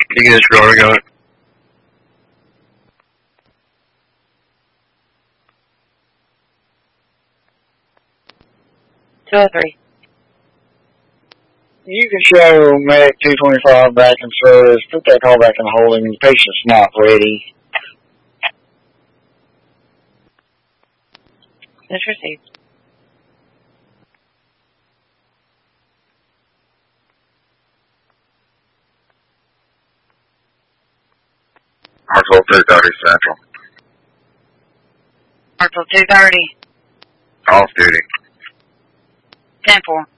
You can just go. 203. You can show Medic 225 back in service. Put that call back in holding. The patient's not ready. That's received. Hartsville 230 Central. Hartsville 230. Off duty. 10-4.